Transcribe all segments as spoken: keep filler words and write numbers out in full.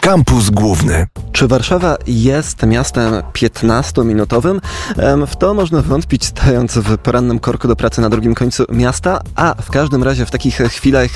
Kampus Główny. Czy Warszawa jest miastem piętnastominutowym? W to można wątpić, stając w porannym korku do pracy na drugim końcu miasta, a w każdym razie w takich chwilach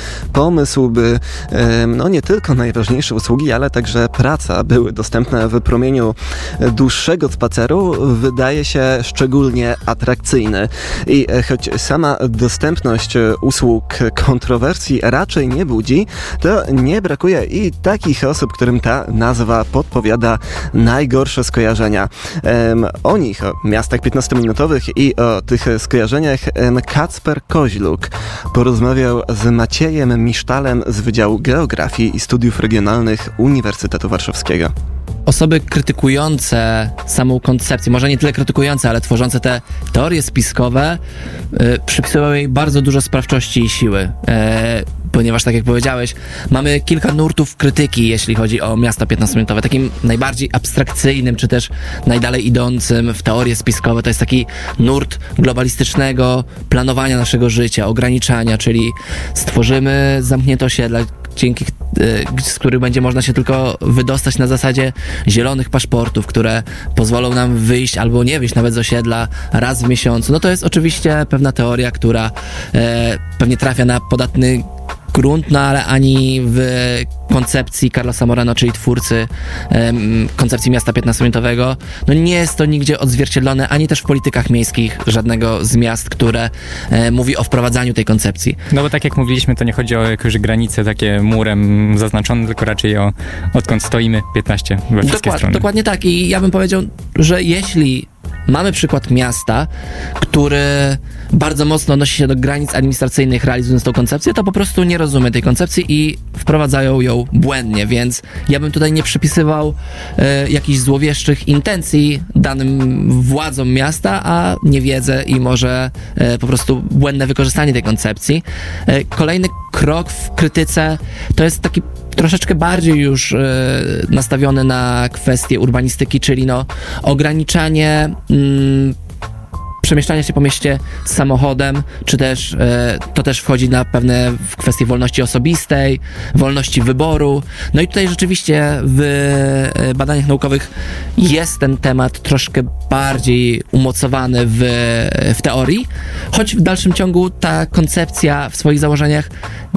pomysł, by no nie tylko najważniejsze usługi, ale także praca były dostępne w promieniu dłuższego spaceru, wydaje się szczególnie atrakcyjny. I choć sama dostępność usług kontrowersji raczej nie budzi, to nie brakuje i takich osób, którym ta nazwa podpowiada najgorsze skojarzenia. Um, o nich, o miastach piętnastominutowych i o tych skojarzeniach um, Kacper Koźluk porozmawiał z Maciejem Misztalem z Wydziału Geografii i Studiów Regionalnych Uniwersytetu Warszawskiego. Osoby krytykujące samą koncepcję, może nie tyle krytykujące, ale tworzące te teorie spiskowe, yy, przypisują jej bardzo dużo sprawczości i siły. Yy, ponieważ, tak jak powiedziałeś, mamy kilka nurtów krytyki, jeśli chodzi o miasta piętnastominutowe. Takim najbardziej abstrakcyjnym, czy też najdalej idącym w teorie spiskowe, to jest taki nurt globalistycznego planowania naszego życia, ograniczania, czyli stworzymy zamknięte osiedla, dzięki z których będzie można się tylko wydostać na zasadzie zielonych paszportów, które pozwolą nam wyjść albo nie wyjść nawet z osiedla raz w miesiącu. No to jest oczywiście pewna teoria, która e, pewnie trafia na podatny grunt, no ale ani w koncepcji Carlosa Moreno, czyli twórcy um, koncepcji miasta piętnastominutowego, no nie jest to nigdzie odzwierciedlone, ani też w politykach miejskich żadnego z miast, które e, mówi o wprowadzaniu tej koncepcji. No bo tak jak mówiliśmy, to nie chodzi o jakieś granice takie murem zaznaczone, tylko raczej o odkąd stoimy piętnaście we wszystkie Dokład, strony. Dokładnie tak i ja bym powiedział, że jeśli mamy przykład miasta, który bardzo mocno odnosi się do granic administracyjnych, realizując tą koncepcję, to po prostu nie rozumie tej koncepcji i wprowadzają ją błędnie, więc ja bym tutaj nie przypisywał e, jakichś złowieszczych intencji danym władzom miasta, a niewiedzę i może e, po prostu błędne wykorzystanie tej koncepcji. E, kolejny krok w krytyce to jest taki troszeczkę bardziej już e, nastawiony na kwestie urbanistyki, czyli no ograniczanie mm, przemieszczania się po mieście samochodem, czy też e, to też wchodzi na pewne w kwestie wolności osobistej, wolności wyboru. No i tutaj rzeczywiście w e, badaniach naukowych jest ten temat troszkę bardziej umocowany w, w teorii, choć w dalszym ciągu ta koncepcja w swoich założeniach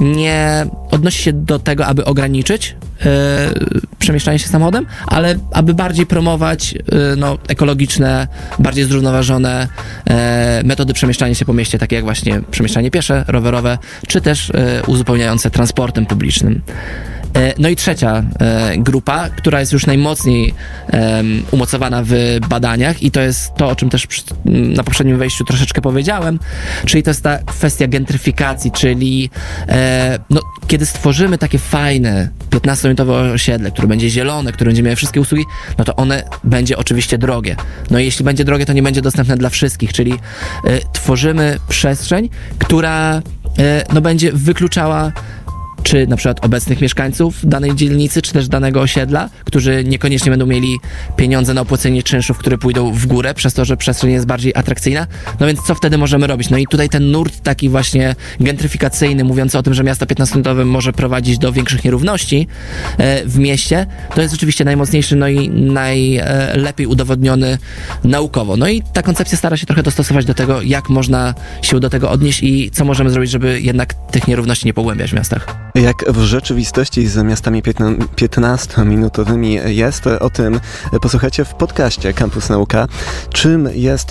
nie odnosi się do tego, aby ograniczyć e, przemieszczanie się samochodem, ale aby bardziej promować e, no, ekologiczne, bardziej zrównoważone e, metody przemieszczania się po mieście, takie jak właśnie przemieszczanie piesze, rowerowe, czy też e, uzupełniające transportem publicznym. No i trzecia e, grupa, która jest już najmocniej e, umocowana w badaniach i to jest to, o czym też przy, na poprzednim wejściu troszeczkę powiedziałem, czyli to jest ta kwestia gentryfikacji, czyli e, no, kiedy stworzymy takie fajne piętnastominutowe osiedle, które będzie zielone, które będzie miało wszystkie usługi, no to one będzie oczywiście drogie. No i jeśli będzie drogie, to nie będzie dostępne dla wszystkich, czyli e, tworzymy przestrzeń, która e, no, będzie wykluczała czy na przykład obecnych mieszkańców danej dzielnicy, czy też danego osiedla, którzy niekoniecznie będą mieli pieniądze na opłacenie czynszów, które pójdą w górę, przez to, że przestrzeń jest bardziej atrakcyjna. No więc co wtedy możemy robić? No i tutaj ten nurt taki właśnie gentryfikacyjny, mówiący o tym, że miasto piętnastominutowe może prowadzić do większych nierówności e, w mieście, to jest rzeczywiście najmocniejszy, no i najlepiej udowodniony naukowo. No i ta koncepcja stara się trochę dostosować do tego, jak można się do tego odnieść i co możemy zrobić, żeby jednak tych nierówności nie pogłębiać w miastach. Jak w rzeczywistości z miastami piętnastominutowymi jest, o tym posłuchajcie w podcaście Campus Nauka. Czym jest